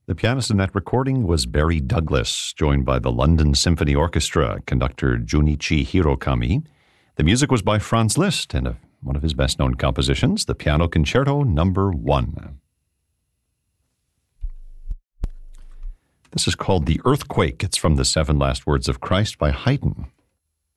The pianist in that recording was Barry Douglas, joined by the London Symphony Orchestra conductor Junichi Hirokami. The music was by Franz Liszt and one of his best-known compositions, the Piano Concerto No. 1. This is called The Earthquake. It's from the Seven Last Words of Christ by Haydn.